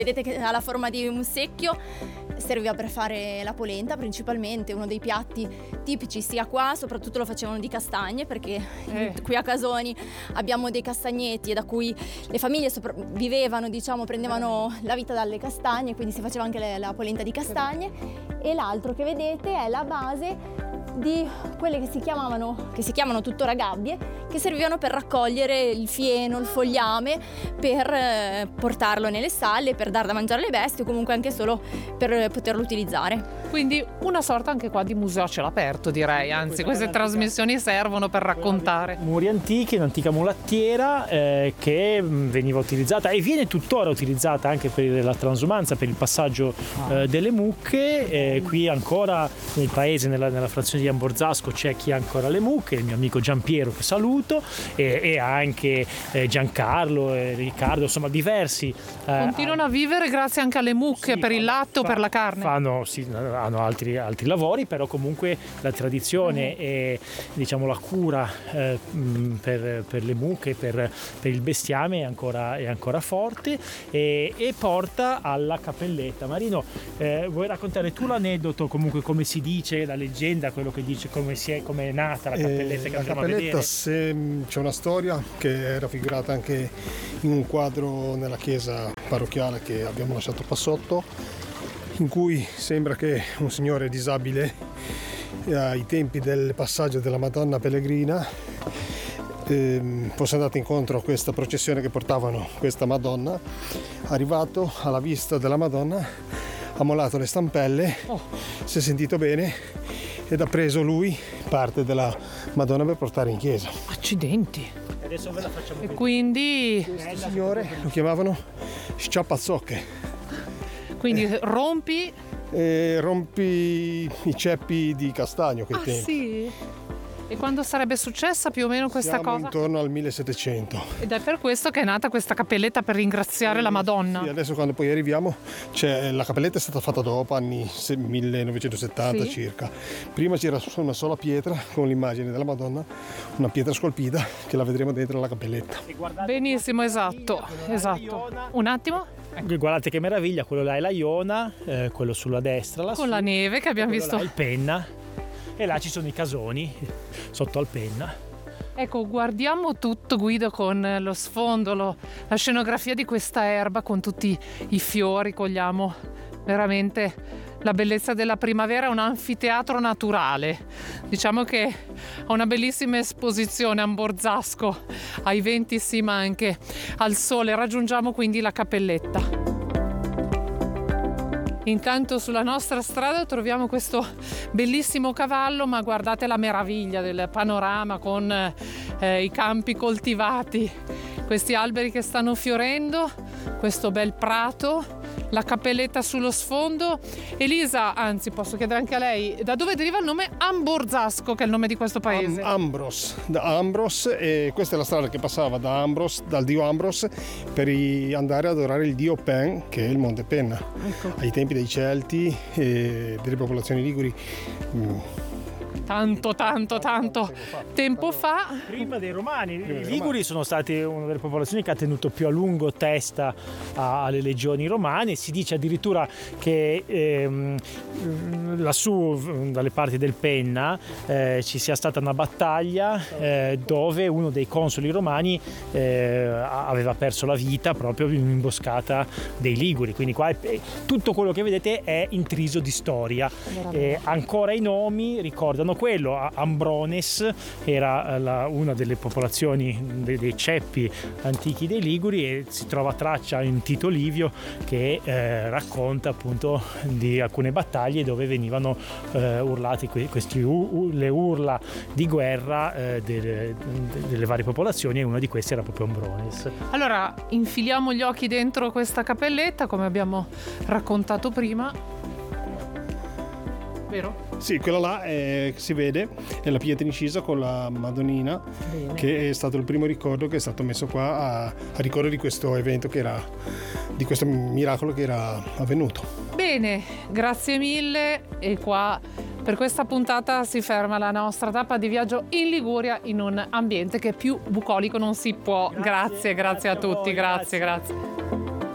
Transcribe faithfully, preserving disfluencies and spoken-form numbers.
Vedete che ha la forma di un secchio, serviva per fare la polenta principalmente, uno dei piatti tipici sia qua, soprattutto lo facevano di castagne perché Eh. qui a Casoni abbiamo dei castagneti da cui le famiglie sopra- vivevano, diciamo, prendevano la vita dalle castagne, quindi si faceva anche le- la polenta di castagne. E l'altro che vedete è la base di quelle che si chiamavano, che si chiamano tuttora gabbie, che servivano per raccogliere il fieno, il fogliame, per eh, portarlo nelle stalle, per dar da mangiare alle bestie o comunque anche solo per poterlo utilizzare. Quindi una sorta anche qua di museo a cielo aperto, direi, anzi queste trasmissioni servono per raccontare. Muri antichi, un'antica mulattiera eh, che mh, veniva utilizzata e viene tuttora utilizzata anche per la transumanza, per il passaggio eh, delle mucche. Eh, qui ancora nel paese, nella, nella frazione di Amborzasco, c'è chi ha ancora le mucche, il mio amico Giampiero che saluto, e, e anche eh, Giancarlo e Riccardo, insomma diversi. Eh, Continuano a vivere grazie anche alle mucche, sì, per il latte o fa- per la carne. Fanno, sì, hanno altri, altri lavori, però comunque la tradizione e diciamo la cura eh, mh, per, per le mucche, per, per il bestiame è ancora, è ancora forte e, e porta alla cappelletta. Marino, eh, vuoi raccontare tu l'aneddoto, comunque come si dice, la leggenda, quello che dice come, si è, come è nata la cappelletta Eh, che la andremo a cappelletta, vedere? se, c'è una storia che è raffigurata anche in un quadro nella chiesa parrocchiale che abbiamo lasciato qua sotto, in cui sembra che un signore disabile eh, ai tempi del passaggio della Madonna Pellegrina ehm, fosse andato incontro a questa processione che portavano questa Madonna. Arrivato alla vista della Madonna ha mollato le stampelle, si è sentito bene ed ha preso lui parte della Madonna per portare in chiesa. Accidenti. Adesso ve la facciamo E vedere. quindi, Il signore lo chiamavano sciapazzocche. quindi rompi. E rompi i ceppi di castagno che Ah tempi. sì? E quando sarebbe successa più o meno questa Siamo cosa? intorno al millesettecento. Ed è per questo che è nata questa cappelletta, per ringraziare la Madonna. Sì, adesso quando poi arriviamo c'è, la cappelletta è stata fatta dopo, anni se- millenovecentosettanta Sì. circa. Prima c'era solo una sola pietra con l'immagine della Madonna, una pietra scolpita che la vedremo dentro la cappelletta. E guardate Benissimo, esatto, esatto. Un attimo, Guardate che meraviglia, quello là è la Iona, eh, quello sulla destra, lassù, con la neve che abbiamo quello visto. là è il Penna e là ci sono i casoni sotto al Penna. Ecco, guardiamo tutto, Guido, con lo sfondo, lo- la scenografia di questa erba con tutti i fiori. Cogliamo veramente la bellezza della primavera, un anfiteatro naturale. Diciamo che ha una bellissima esposizione a Amborzasco, ai venti sì, ma anche al sole. Raggiungiamo quindi la cappelletta. Intanto sulla nostra strada troviamo questo bellissimo cavallo, ma guardate la meraviglia del panorama con eh, i campi coltivati, questi alberi che stanno fiorendo, questo bel prato, la cappelletta sullo sfondo. Elisa, anzi posso chiedere anche a lei, da dove deriva il nome Amborzasco, che è il nome di questo paese? Am- Ambros, da Ambros, e questa è la strada che passava da Ambros, dal dio Ambros, per i- andare ad adorare il dio Pen, che è il Monte Penna. Ecco. Ai tempi dei Celti e delle popolazioni liguri. mm, Tanto, tanto, tanto tempo fa. Prima dei Romani, Prima i dei Liguri sono stati una delle popolazioni che ha tenuto più a lungo testa a- alle legioni romane. Si dice addirittura che ehm, lassù, dalle parti del Penna, eh, ci sia stata una battaglia eh, dove uno dei consoli romani eh, aveva perso la vita proprio in un'imboscata dei Liguri. Quindi qua è- tutto quello che vedete è intriso di storia. E ancora i nomi ricordano quello. A- Ambrones era eh, la- una delle popolazioni de- dei ceppi antichi dei Liguri, e si trova traccia in Tito Livio che eh, racconta appunto di alcune battaglie dove venivano eh, urlati que- questi u- u- le urla di guerra eh, delle, de- delle varie popolazioni, e una di queste era proprio Ambrones. Allora, infiliamo gli occhi dentro questa cappelletta, come abbiamo raccontato prima. Vero? Sì, quella là è- si vede, è la pietra incisa con la Madonnina, Bene. che è stato il primo ricordo che è stato messo qua a, a ricordo di questo evento che era, di questo miracolo che era avvenuto. Bene, grazie mille. E qua per questa puntata si ferma la nostra tappa di viaggio in Liguria, in un ambiente che più bucolico non si può. Grazie, grazie, Grazie, a grazie a tutti, voi, grazie, grazie. grazie.